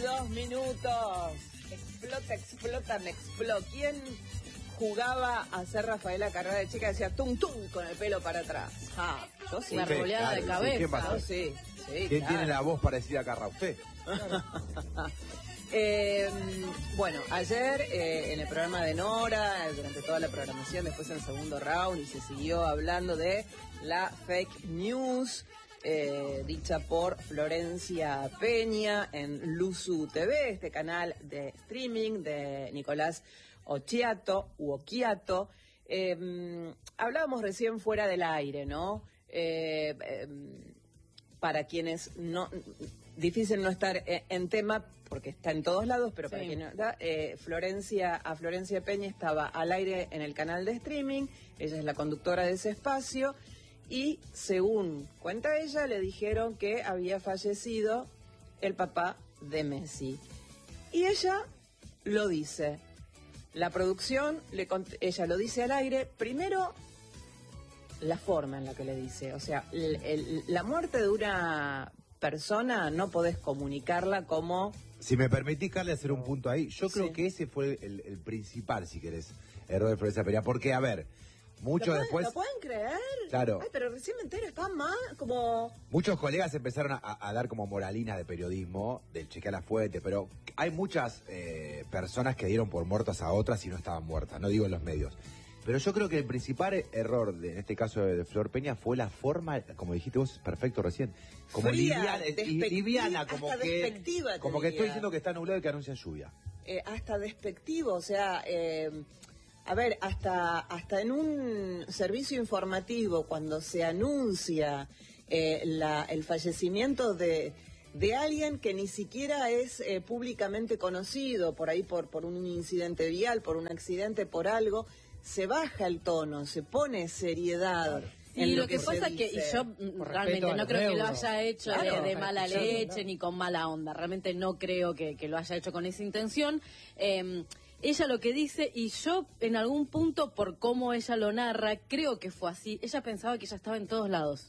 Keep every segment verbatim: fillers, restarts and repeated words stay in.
dos minutos. Explota, explota, me explota. ¿Quién jugaba a ser Rafaela Carrá de chica? Decía tum tum con el pelo para atrás. Ah, yo sí. Una revoleada de cabeza. Sí, ¿qué pasa? Yo sí, sí, ¿Quién claro. tiene la voz parecida a Carrá? ¿Usted? Eh, bueno, ayer eh, en el programa de Nora, durante toda la programación, después en el segundo round, y se siguió hablando de la fake news eh, dicha por Florencia Peña en Luzu T V, este canal de streaming de Nicolás Occhiato, u Occhiato. Eh, hablábamos recién fuera del aire, ¿no? Eh, eh, para quienes no... Difícil no estar en tema porque está en todos lados, pero para sí. quien no está, eh, Florencia, a Florencia Peña estaba al aire en el canal de streaming, ella es la conductora de ese espacio, y según cuenta ella, le dijeron que había fallecido el papá de Messi. Y ella lo dice. La producción, le cont- ella lo dice al aire, primero la forma en la que le dice, o sea, el, el, la muerte de una persona no podés comunicarla como... Si me permitís, Carle, hacer un punto ahí, yo creo Sí. que ese fue el, el principal, si querés, error de Florencia Peña, porque, a ver, mucho ¿Lo después... pueden, ¿Lo pueden creer? Claro. Ay, pero recién me entero, está mal, como... Muchos colegas empezaron a, a dar como moralina de periodismo, del chequear la fuente, pero hay muchas eh, personas que dieron por muertas a otras y no estaban muertas, no digo en los medios. Pero yo creo que el principal error, de, en este caso de, de Flor Peña, fue la forma, como dijiste vos, perfecto recién, como Fría, liviana, despectiva, liviana, como hasta que, despectiva, te como que diría. estoy diciendo que está nublado y que anuncia lluvia. Eh, hasta despectivo, o sea, eh, a ver, hasta, hasta en un servicio informativo, cuando se anuncia eh, la, el fallecimiento de, de alguien que ni siquiera es eh, públicamente conocido, por ahí por, por un incidente vial, por un accidente, por algo, se baja el tono, se pone seriedad. Claro. en Y lo, lo que, se pasa que, y dice. yo mm, Por realmente respeto a no los creo que lo deudos. haya hecho Claro, de, de mala yo, leche ¿no? ni con mala onda. Realmente no creo que, que lo haya hecho con esa intención. Eh, ella lo que dice, y yo en algún punto, por cómo ella lo narra, creo que fue así. Ella pensaba que ella estaba en todos lados.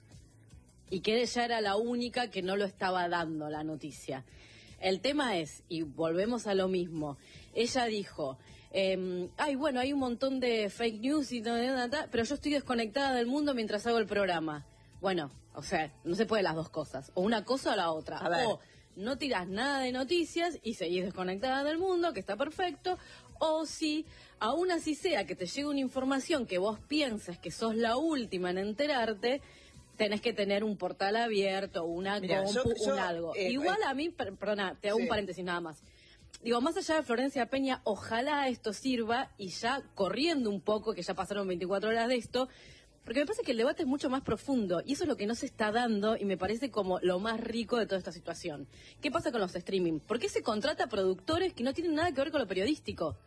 Y que ella era la única que no lo estaba dando la noticia. El tema es, y volvemos a lo mismo, ella dijo, eh, ay, bueno, hay un montón de fake news, y ta, ta, ta, pero yo estoy desconectada del mundo mientras hago el programa. Bueno, o sea, no se puede las dos cosas, o una cosa o la otra. A ver. O no tiras nada de noticias y seguís desconectada del mundo, que está perfecto, o si aún así sea que te llegue una información que vos pienses que sos la última en enterarte, tenés que tener un portal abierto, una Mirá, compu, yo- yo, un algo. eh, Igual eh, a mí, per- perdona, te hago sí. un paréntesis nada más. Digo, más allá de Florencia Peña, ojalá esto sirva, y ya corriendo un poco, que ya pasaron veinticuatro horas de esto, porque me parece que el debate es mucho más profundo, y eso es lo que no se está dando, y me parece como lo más rico de toda esta situación. ¿Qué pasa con los streaming? ¿Por qué se contrata a productores que no tienen nada que ver con lo periodístico?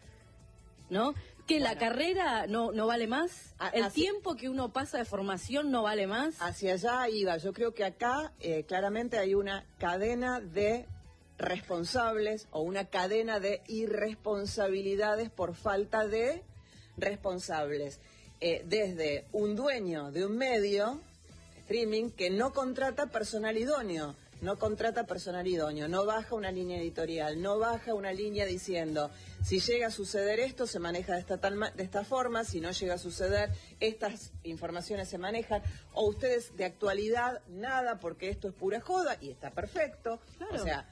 ¿No? ¿Que la carrera no, no vale más? A- ¿El así- tiempo que uno pasa de formación no vale más? Hacia allá iba. Yo creo que acá eh, claramente hay una cadena de responsables o una cadena de irresponsabilidades por falta de responsables. Eh, desde un dueño de un medio, streaming, que no contrata personal idóneo, no contrata personal idóneo, no baja una línea editorial, no baja una línea diciendo, si llega a suceder esto, se maneja de esta, tal ma- de esta forma, si no llega a suceder, estas informaciones se manejan, o ustedes de actualidad, nada, porque esto es pura joda, y está perfecto. Claro. O sea,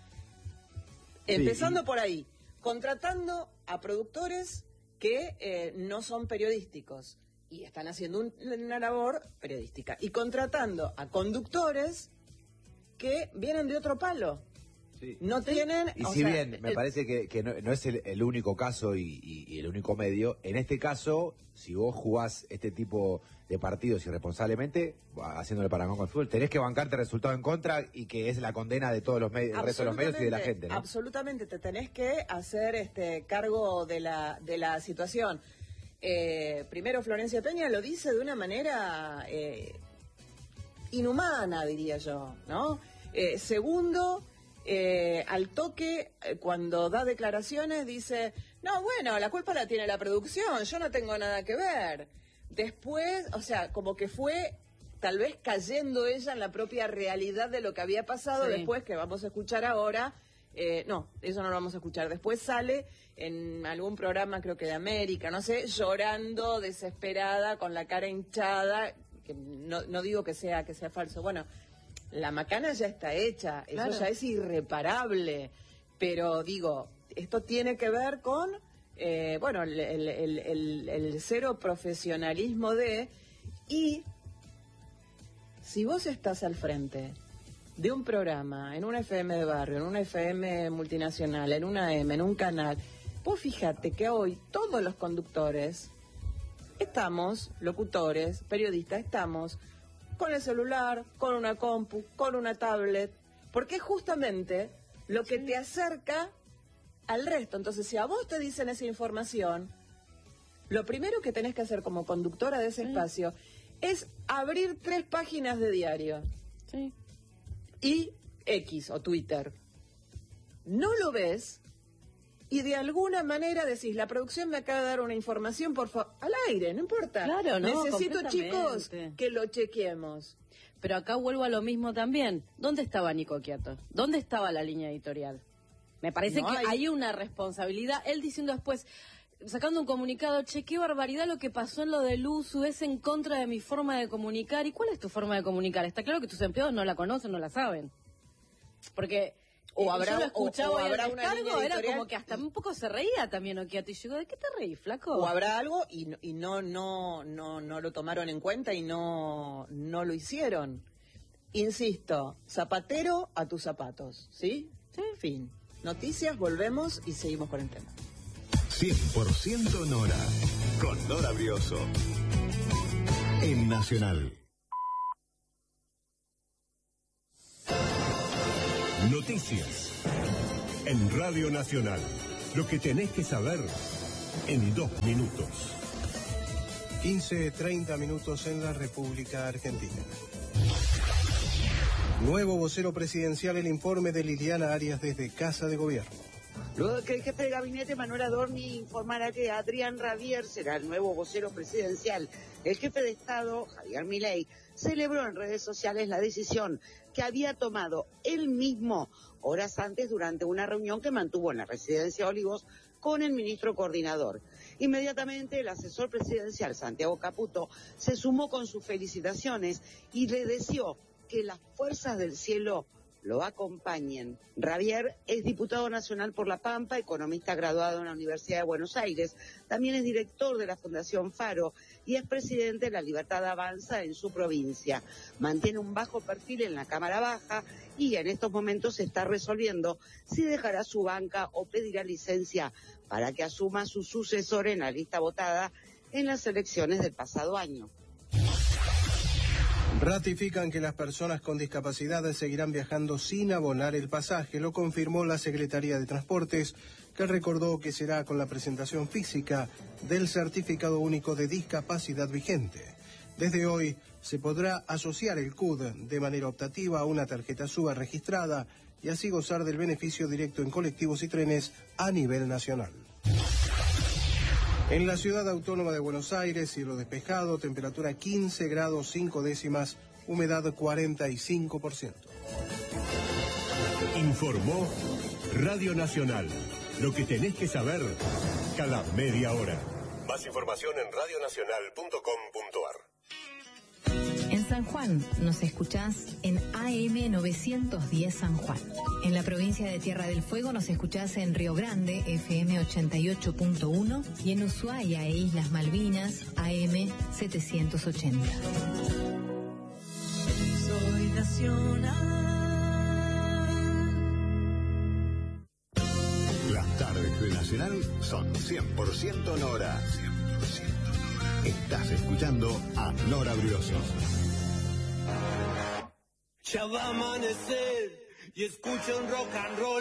Sí, empezando y- por ahí, contratando a productores que eh, no son periodísticos y están haciendo un- una labor periodística, y contratando a conductores que vienen de otro palo. Sí. No tienen... Y o si sea, bien me el- parece que, que no, no es el, el único caso y, y- y el único medio, en este caso, si vos jugás este tipo de partidos irresponsablemente, haciéndole parangón con el fútbol, tenés que bancarte resultado en contra, y que es la condena de todos los medios, el resto de los medios y de la gente, ¿no? Absolutamente, te tenés que hacer este cargo de la, de la situación. Eh, primero, Florencia Peña lo dice de una manera eh, inhumana, diría yo, ¿no? Eh, segundo, eh, al toque, eh, cuando da declaraciones, dice, no, bueno, la culpa la tiene la producción, yo no tengo nada que ver. Después, o sea, como que fue tal vez cayendo ella en la propia realidad de lo que había pasado Sí. después, que vamos a escuchar ahora, Eh, no, eso no lo vamos a escuchar. Después sale en algún programa, creo que de América, no sé, llorando, desesperada, con la cara hinchada, que no, no digo que sea, que sea falso. Bueno, la macana ya está hecha, eso Claro. ya es irreparable. Pero digo, esto tiene que ver con, eh, bueno, el, el, el, el, el cero profesionalismo de... Y si vos estás al frente de un programa, en una F M de barrio, en una F M multinacional, en una M, en un canal, vos fíjate que hoy todos los conductores estamos, locutores, periodistas, estamos con el celular, con una compu, con una tablet, porque es justamente lo que te acerca al resto. Entonces, si a vos te dicen esa información, lo primero que tenés que hacer como conductora de ese Sí. espacio es abrir tres páginas de diario. Sí. Y X o Twitter. No lo ves y de alguna manera decís, la producción me acaba de dar una información, por favor, al aire, no importa. Claro, no, Necesito, chicos, completamente. que lo chequeemos. Pero acá vuelvo a lo mismo también. ¿Dónde estaba Nico Quiato? ¿Dónde estaba la línea editorial? Me parece No que hay. hay una responsabilidad. Él diciendo después, sacando un comunicado, che, qué barbaridad lo que pasó en lo del U S U, es en contra de mi forma de comunicar. ¿Y cuál es tu forma de comunicar? Está claro que tus empleados no la conocen, no la saben. Porque O eh, habrá- yo lo o- escuchaba o y el habrá una descargo línea era editorial. como que hasta un poco se reía también Oquiato. Y yo digo, ¿de qué te reís, flaco? O habrá algo y, no- y no, no, no, no lo tomaron en cuenta y no, no lo hicieron. Insisto, zapatero a tus zapatos, ¿sí? Sí. Fin. Noticias, volvemos y seguimos con el tema. cien por ciento Nora, con Nora Brioso. En Nacional. Noticias. En Radio Nacional. Lo que tenés que saber en dos minutos. quince treinta minutos en la República Argentina. Nuevo vocero presidencial, el informe de Liliana Arias desde Casa de Gobierno. Luego de que el jefe de gabinete Manuel Adorni informara que Adrián Rabier será el nuevo vocero presidencial, el jefe de Estado, Javier Milei, celebró en redes sociales la decisión que había tomado él mismo horas antes durante una reunión que mantuvo en la residencia Olivos con el ministro coordinador. Inmediatamente el asesor presidencial Santiago Caputo se sumó con sus felicitaciones y le deseó que las fuerzas del cielo lo acompañen. Rabier es diputado nacional por La Pampa, economista graduado en la Universidad de Buenos Aires, también es director de la Fundación Faro y es presidente de La Libertad Avanza en su provincia. Mantiene un bajo perfil en la Cámara Baja y en estos momentos se está resolviendo si dejará su banca o pedirá licencia para que asuma su sucesor en la lista votada en las elecciones del pasado año. Ratifican que las personas con discapacidad seguirán viajando sin abonar el pasaje. Lo confirmó la Secretaría de Transportes, que recordó que será con la presentación física del Certificado Único de Discapacidad vigente. Desde hoy se podrá asociar el C U D de manera optativa a una tarjeta SUBA registrada y así gozar del beneficio directo en colectivos y trenes a nivel nacional. En la ciudad autónoma de Buenos Aires, cielo despejado, temperatura quince grados cinco décimas, humedad cuarenta y cinco por ciento. Informó Radio Nacional. Lo que tenés que saber cada media hora. Más información en radionacional punto com punto ar. En San Juan nos escuchás en A M novecientos diez San Juan. En la provincia de Tierra del Fuego nos escuchás en Río Grande, F M ochenta y ocho punto uno, y en Ushuaia e Islas Malvinas, A M setecientos ochenta. Soy nacional. Las tardes de Nacional son cien por ciento Nora. cien por ciento Nora. Estás escuchando a Nora Brioso. Ya va a amanecer y escucho un rock and roll.